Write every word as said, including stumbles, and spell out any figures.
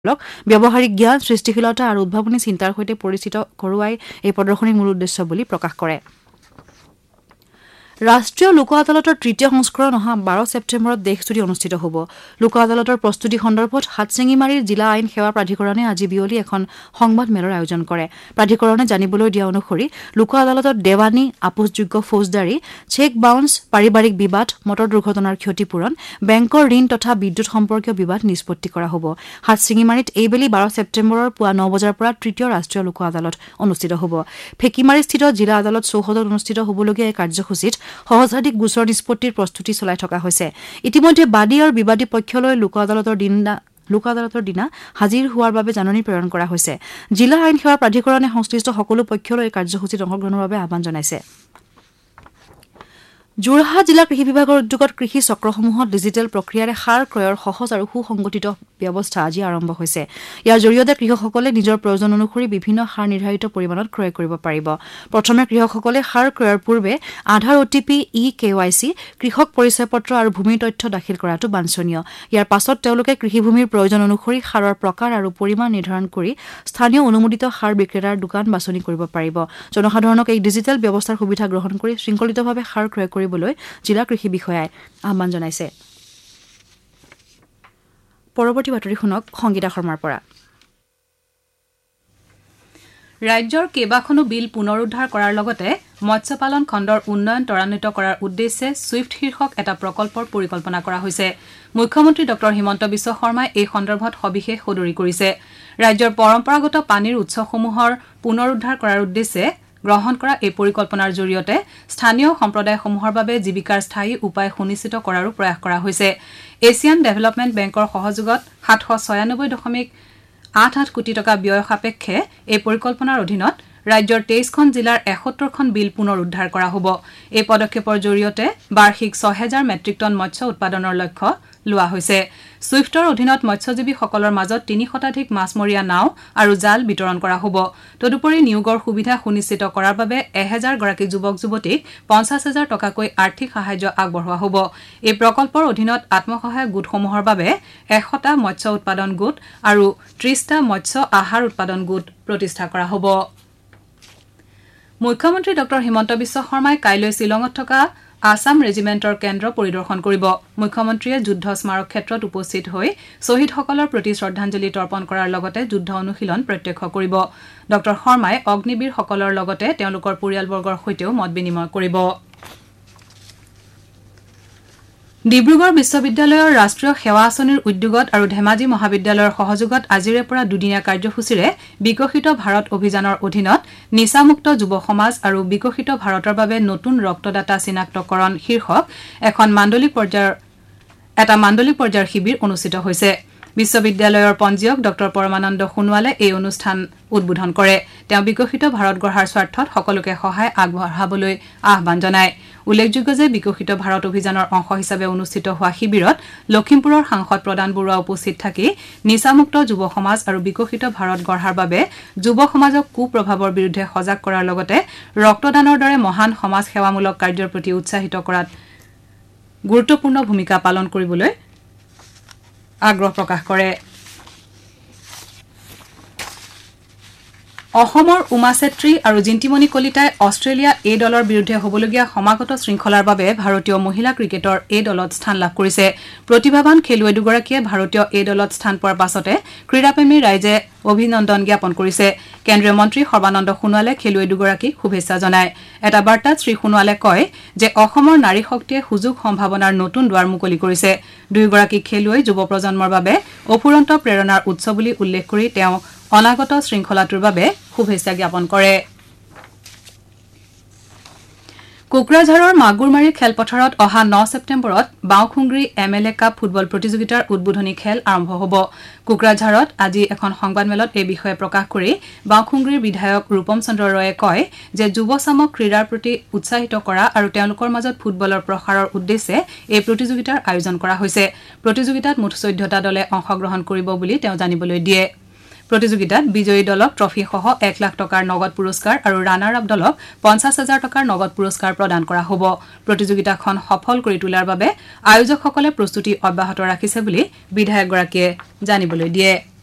ব্যৱহাৰিক জ্ঞান সৃষ্টিশীলতা আৰু উদ্ভাৱনী চিন্তাৰ সৈতে পৰিচিত কৰোৱাই এই প্ৰদৰ্শনীৰ মূল উদ্দেশ্য বুলি প্ৰকাশ কৰে। ৰাষ্ট্ৰীয় লোক আদালতৰ তৃতীয় সংস্কৰণ অহা বাৰ ছেপ্টেম্বৰত দেশজুৰি অনুষ্ঠিত হ'ব। লোক আদালতৰ প্ৰস্তুতি সন্দৰ্ভত হাটচিঙিমাৰীৰ জিলা আইন সেৱা প্ৰাধিকৰণে আজি বিয়লি এখন সংবাদ মেলৰ আয়োজন কৰে। প্ৰাধিকৰণে জানিবলৈ দিয়া অনুসৰি লোক আদালতত দেৱানী, আপোচযোগ্য ফৌজদাৰী, চেক বাউন্স, পাৰিবাৰিক বিবাদ, মটৰ দুৰ্ঘটনাৰ ক্ষতিপূৰণ, বেংকৰ ঋণ তথা বিদ্যুৎ সম্পৰ্কীয় বিবাদ নিষ্পত্তি কৰা হ'ব। হাটচিঙিমাৰীত এইবেলি বাৰ ছেপ্টেম্বৰৰ পুৱা ন বজাৰ পৰা তৃতীয় ৰাষ্ট্ৰীয় লোক আদালত অনুষ্ঠিত হ'ব। ফেকিমাৰীস্থিত জিলা আদালত চৌহদত অনুষ্ঠিত হ'বলগীয়া এই কাৰ্যসূচীত সহস্ৰাধিক গোচৰ নিষ্পত্তিৰ প্ৰস্তুতি চলাই থকা হৈছে। ইতিমধ্যে বাদী আৰু বিবাদী পক্ষলৈ লোক আদালতৰ দিনা লোক আদালতৰ দিনা হাজিৰ হোৱাৰ বাবে জাননী প্ৰেৰণ কৰা হৈছে। জিলা আইন সেৱা প্ৰাধিকৰণে সংশ্লিষ্ট সকলো পক্ষলৈ এই কাৰ্যসূচীত অংশগ্ৰহণৰ বাবে আহ্বান জনাইছে। যোৰহাট জিলা কৃষি বিভাগৰ উদ্যোগত কৃষি চক্ৰসমূহত ডিজিটেল প্ৰক্ৰিয়াৰে সাৰ ক্ৰয়ৰ সহজ আৰু সুসংগঠিত ব্যৱস্থা আজি আৰম্ভ হৈছে। ইয়াৰ জৰিয়তে কৃষকসকলে নিজৰ প্ৰয়োজন অনুসৰি বিভিন্ন সাৰ নিৰ্ধাৰিত পৰিমাণত ক্ৰয় কৰিব পাৰিব। প্ৰথমে কৃষকসকলে সাৰ ক্ৰয়ৰ পূৰ্বে আধাৰ অ' টি পি, ই কে ৱাই চি, কৃষক পৰিচয় পত্ৰ আৰু ভূমিৰ তথ্য দাখিল কৰাটো বাঞ্ছনীয়। ইয়াৰ পাছত তেওঁলোকে কৃষিভূমিৰ প্ৰয়োজন অনুসৰি সাৰৰ প্ৰকাৰ আৰু পৰিমাণ নিৰ্ধাৰণ কৰি স্থানীয় অনুমোদিত সাৰ বিক্ৰেতাৰ দোকান বাছনি কৰিব পাৰিব। জনসাধাৰণক এই ডিজিটেল ব্যৱস্থাৰ সুবিধা গ্ৰহণ কৰি শৃংখলিতভাৱে সাৰ ক্ৰয় কৰিবলৈ জিলা কৃষি বিষয়াই আহ্বান জনাইছে। পৰৱৰ্তী বাতৰি শুনক সংগীতা শৰ্মাৰ পৰা। ৰাজ্যৰ কেইবাখনো বিল পুনৰুদ্ধাৰ কৰাৰ লগতে মৎস্য পালন খণ্ডৰ উন্নয়ন ত্বৰান্বিত কৰাৰ উদ্দেশ্যে ছুইফট শীৰ্ষক এটা প্ৰকল্পৰ পৰিকল্পনা কৰা হৈছে। মুখ্যমন্ত্ৰী ডঃ হিমন্ত বিশ্ব শৰ্মাই এই সন্দৰ্ভত সবিশেষ সদৰি কৰিছে। ৰাজ্যৰ পৰম্পৰাগত পানীৰ উৎসসমূহৰ পুনৰুদ্ধাৰ কৰাৰ উদ্দেশ্যে গ্ৰহণ কৰা এই পৰিকল্পনাৰ জৰিয়তে স্থানীয় সম্প্ৰদায়সমূহৰ বাবে জীৱিকাৰ স্থায়ী উপায় সুনিশ্চিত কৰাৰো প্ৰয়াস কৰা হৈছে। এছিয়ান ডেভেলপমেণ্ট বেংকৰ সহযোগত সাতশ ছয়ানব্বৈ দশমিক আঠ আঠ কোটি টকা ব্যয় সাপেক্ষে এই পৰিকল্পনাৰ অধীনত ৰাজ্যৰ তেইছখন জিলাৰ এসত্তৰখন বিল পুনৰ উদ্ধাৰ কৰা হ'ব। এই পদক্ষেপৰ জৰিয়তে বাৰ্ষিক ছয় হাজাৰ মেট্ৰিক টন মৎস্য উৎপাদনৰ লক্ষ্য লোৱা হৈছে। ছুইফটৰ অধীনত মৎস্যজীৱীসকলৰ মাজত তিনি শতাধিক মাছমৰীয়া নাও আৰু জাল বিতৰণ কৰা হ'ব। তদুপৰি নিয়োগৰ সুবিধা সুনিশ্চিত কৰাৰ বাবে এহেজাৰ গৰাকী যুৱক যুৱতীক পঞ্চাছ হাজাৰ টকাকৈ আৰ্থিক সাহায্য আগবঢ়োৱা হ'ব। এই প্ৰকল্পৰ অধীনত আত্মসহায়ক গোটসমূহৰ বাবে এশটা মৎস্য উৎপাদন গোট আৰু ত্ৰিশটা মৎস্য আহাৰ উৎপাদন গোট প্ৰতিষ্ঠা কৰা হ'ব। মুখ্যমন্ত্ৰী ডঃ হিমন্ত বিশ্ব শৰ্মাই কাইলৈ শ্বিলঙত থকা আছাম ৰেজিমেণ্টৰ কেন্দ্ৰ পৰিদৰ্শন কৰিব। মুখ্যমন্ত্ৰীয়ে যুদ্ধ স্মাৰক ক্ষেত্ৰত উপস্থিত হৈ শ্বহীদসকলৰ প্ৰতি শ্ৰদ্ধাঞ্জলি তৰ্পণ কৰাৰ লগতে যুদ্ধ অনুশীলন প্ৰত্যক্ষ কৰিব। ডঃ শৰ্মাই অগ্নিবীৰসকলৰ লগতে তেওঁলোকৰ পৰিয়ালবৰ্গৰ সৈতেও মত বিনিময় কৰিব। ডিব্ৰুগড় বিশ্ববিদ্যালয়ৰ ৰাষ্ট্ৰীয় সেৱা আঁচনিৰ উদ্যোগত আৰু ধেমাজি মহাবিদ্যালয়ৰ সহযোগত আজিৰে পৰা দুদিনীয়া কাৰ্যসূচীৰে বিকশিত ভাৰত অভিযানৰ অধীনত নিচামুক্ত যুৱ সমাজ আৰু বিকশিত ভাৰতৰ বাবে নতুন ৰক্তদাতা চিনাক্তকৰণ শীৰ্ষক এখন মাণ্ডলিক পৰ্যায়ৰ এটা মাণ্ডলিক পৰ্যায়ৰ শিবিৰ অনুষ্ঠিত হৈছে। বিশ্ববিদ্যালয়ৰ পঞ্জীয়ক ডঃ পৰমানন্দ সোণোৱালে এই অনুষ্ঠান উদ্বোধন কৰে। তেওঁ বিকশিত ভাৰত গঢ়াৰ স্বাৰ্থত সকলোকে সহায় আগবঢ়াবলৈ আহ্বান জনায়। উল্লেখযোগ্য যে বিকশিত ভাৰত অভিযানৰ অংশ হিচাপে অনুষ্ঠিত হোৱা শিবিৰত লখিমপুৰৰ সাংসদ প্ৰদান বৰুৱা উপস্থিত থাকি নিচামুক্ত যুৱ সমাজ আৰু বিকশিত ভাৰত গঢ়াৰ বাবে যুৱ সমাজক কুপ্ৰভাৱৰ বিৰুদ্ধে সজাগ কৰাৰ লগতে ৰক্তদানৰ দৰে মহান সমাজ সেৱামূলক কাৰ্যৰ প্ৰতি উৎসাহিত কৰাত গুৰুত্বপূৰ্ণ ভূমিকা পালন কৰিবলৈ আগ্ৰহ প্ৰকাশ কৰে। অসমৰ উমা চেত্ৰী আৰু জিন্তিমণি কলিতাই অষ্ট্ৰেলিয়া এ দলৰ বিৰুদ্ধে হ'বলগীয়া সমাগত শৃংখলাৰ বাবে ভাৰতীয় মহিলা ক্ৰিকেটৰ এ দলত স্থান লাভ কৰিছে। প্ৰতিভাৱান খেলুৱৈ দুগৰাকীয়ে ভাৰতীয় এ দলত স্থান পোৱাৰ পাছতে ক্ৰীড়াপ্ৰেমী ৰাইজে অভিনন্দন জ্ঞাপন কৰিছে। কেন্দ্ৰীয় মন্ত্ৰী সৰ্বানন্দ সোণোৱালে খেলুৱৈ দুগৰাকীক শুভেচ্ছা জনায়। এটা বাৰ্তাত শ্ৰী সোণোৱালে কয় যে অসমৰ নাৰী শক্তিয়ে সুযোগ সম্ভাৱনাৰ নতুন দুৱাৰ মুকলি কৰিছে। দুয়োগৰাকী খেলুৱৈ যুৱ প্ৰজন্মৰ বাবে অফুৰন্ত প্ৰেৰণাৰ উৎস বুলি উল্লেখ কৰি তেওঁ অনাগত শৃংখলাটোৰ বাবে শুভেচ্ছা জ্ঞাপন কৰে। কোকৰাঝাৰৰ মাগুৰমাৰী খেলপথাৰত অহা ন ছেপ্টেম্বৰত বাওঁখুংগ্ৰী এম এল এ কাপ ফুটবল প্ৰতিযোগিতাৰ উদ্বোধনী খেল আৰম্ভ হ'ব। কোকৰাঝাৰত আজি এখন সংবাদমেলত এই বিষয়ে প্ৰকাশ কৰি বাওঁখুংগ্ৰীৰ বিধায়ক ৰূপম চন্দ্ৰ ৰয়ে কয় যে যুৱচামক ক্ৰীড়াৰ প্ৰতি উৎসাহিত কৰা আৰু তেওঁলোকৰ মাজত ফুটবলৰ প্ৰসাৰৰ উদ্দেশ্যে এই প্ৰতিযোগিতাৰ আয়োজন কৰা হৈছে। প্ৰতিযোগিতাত মুঠ চৈধ্যটা দলে অংশগ্ৰহণ কৰিব বুলি তেওঁ জানিবলৈ দিয়ে। প্ৰতিযোগিতাত বিজয়ী দলক ট্ৰফিসহ এক লাখ টকাৰ নগদ পুৰস্কাৰ আৰু ৰানাৰ আপ দলক পঞ্চাছ হাজাৰ টকাৰ নগদ পুৰস্কাৰ প্ৰদান কৰা হ'ব। প্ৰতিযোগিতাখন সফল কৰি তোলাৰ বাবে আয়োজকসকলে প্ৰস্তুতি অব্যাহত ৰাখিছে বুলি বিধায়কগৰাকীয়ে জানিবলৈ দিয়ে।